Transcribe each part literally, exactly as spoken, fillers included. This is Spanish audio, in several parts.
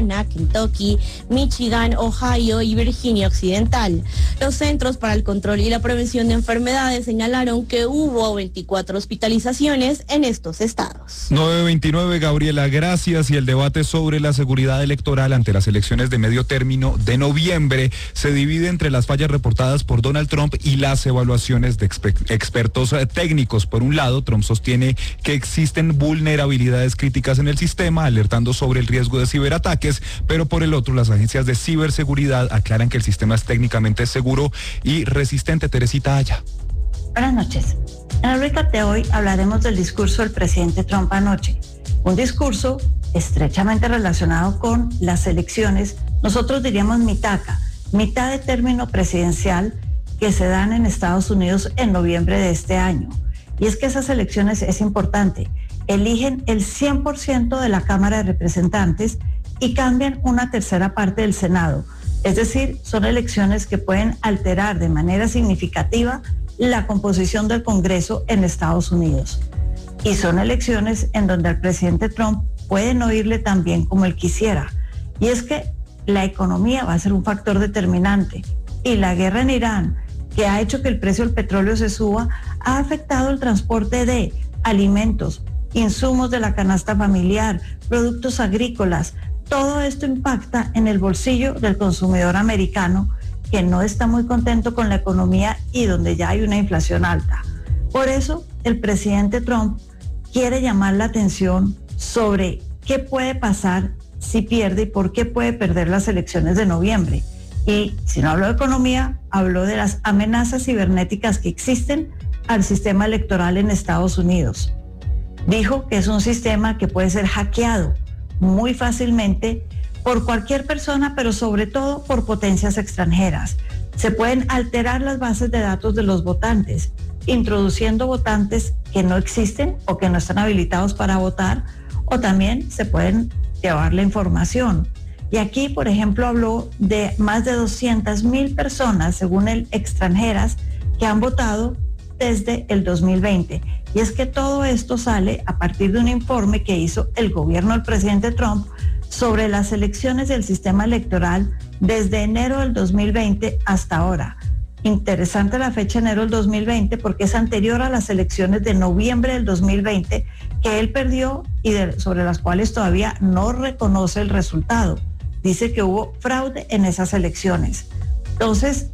Indiana, Kentucky, Michigan, Ohio y Virginia Occidental. Los Centros para el Control y la Prevención de Enfermedades señalaron que hubo veinticuatro hospitalizaciones en estos estados. nueve veintinueve, Gabriela, gracias. Y el debate sobre la seguridad electoral ante las elecciones de medio término de noviembre se divide entre las fallas reportadas por Donald Trump y las evaluaciones de exper- expertos técnicos. Por un lado, Trump sostiene que existen vulnerabilidades críticas en el sistema, alertando sobre el riesgo de ciberataques, pero por el otro, las agencias de ciberseguridad aclaran que el sistema es técnicamente seguro y resistente. Teresita Aya. Buenas noches. En el recap de hoy hablaremos del discurso del presidente Trump anoche. Un discurso estrechamente relacionado con las elecciones, nosotros diríamos mitaca, mitad de término presidencial que se dan en Estados Unidos en noviembre de este año. Y es que esas elecciones es importante. Eligen el cien por ciento de la Cámara de Representantes y cambian una tercera parte del Senado. Es decir, son elecciones que pueden alterar de manera significativa la composición del Congreso en Estados Unidos. Y son elecciones en donde al presidente Trump puede no irle tan bien como él quisiera. Y es que la economía va a ser un factor determinante. Y la guerra en Irán, que ha hecho que el precio del petróleo se suba, ha afectado el transporte de alimentos, insumos de la canasta familiar, productos agrícolas. Todo esto impacta en el bolsillo del consumidor americano, que no está muy contento con la economía y donde ya hay una inflación alta. Por eso, el presidente Trump quiere llamar la atención sobre qué puede pasar si pierde y por qué puede perder las elecciones de noviembre. Y si no habló de economía, habló de las amenazas cibernéticas que existen al sistema electoral en Estados Unidos. Dijo que es un sistema que puede ser hackeado muy fácilmente por cualquier persona, pero sobre todo por potencias extranjeras. Se pueden alterar las bases de datos de los votantes, introduciendo votantes que no existen o que no están habilitados para votar, o también se pueden llevar la información. Y aquí, por ejemplo, habló de más de doscientas mil personas, según él, extranjeras, que han votado desde el dos mil veinte. Y es que todo esto sale a partir de un informe que hizo el gobierno del presidente Trump sobre las elecciones del sistema electoral desde enero del dos mil veinte hasta ahora. Interesante la fecha enero del dos mil veinte porque es anterior a las elecciones de noviembre del dos mil veinte que él perdió y de, sobre las cuales todavía no reconoce el resultado. Dice que hubo fraude en esas elecciones. Entonces,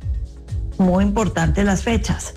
muy importante las fechas.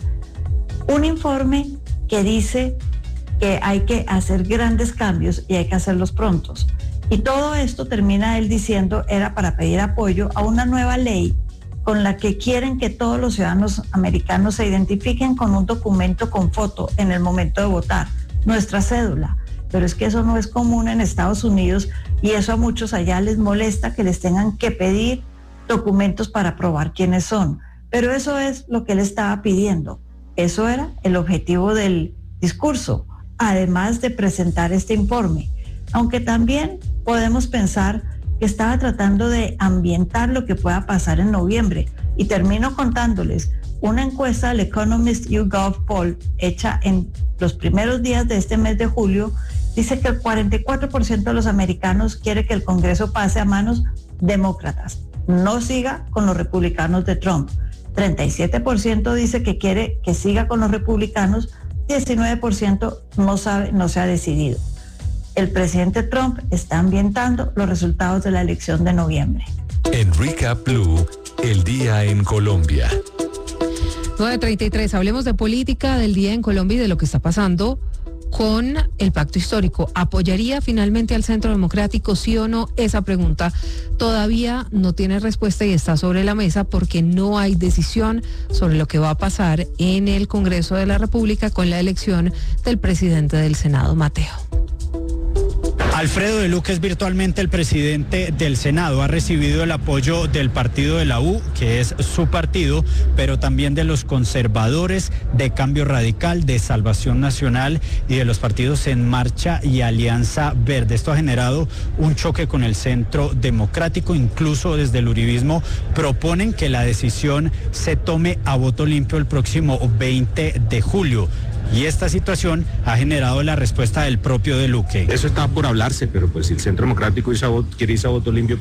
Un informe que dice que hay que hacer grandes cambios y hay que hacerlos prontos. Y todo esto termina él diciendo era para pedir apoyo a una nueva ley con la que quieren que todos los ciudadanos americanos se identifiquen con un documento con foto en el momento de votar, nuestra cédula. Pero es que eso no es común en Estados Unidos y eso a muchos allá les molesta que les tengan que pedir documentos para probar quiénes son. Pero eso es lo que él estaba pidiendo. Eso era el objetivo del discurso, además de presentar este informe. Aunque también podemos pensar que estaba tratando de ambientar lo que pueda pasar en noviembre. Y termino contándoles una encuesta del Economist YouGov Poll hecha en los primeros días de este mes de julio, dice que el cuarenta y cuatro por ciento de los americanos quiere que el Congreso pase a manos demócratas, no siga con los republicanos de Trump. treinta y siete por ciento dice que quiere que siga con los republicanos, diecinueve por ciento no sabe, no se ha decidido. El presidente Trump está ambientando los resultados de la elección de noviembre. En Recap Blue, el día en Colombia. nueve treinta y tres, hablemos de política, del día en Colombia y de lo que está pasando con el pacto histórico. ¿Apoyaría finalmente al Centro Democrático, sí o no? Esa pregunta todavía no tiene respuesta y está sobre la mesa porque no hay decisión sobre lo que va a pasar en el Congreso de la República con la elección del presidente del Senado, Mateo. Alfredo de Luque es virtualmente el presidente del Senado. Ha recibido el apoyo del partido de la U, que es su partido, pero también de los conservadores, de Cambio Radical, de Salvación Nacional y de los partidos En Marcha y Alianza Verde. Esto ha generado un choque con el Centro Democrático. Incluso desde el uribismo proponen que la decisión se tome a voto limpio el próximo veinte de julio. Y esta situación ha generado la respuesta del propio de Luque. Eso está por hablarse, pero pues si el Centro Democrático quiere irse a voto limpio,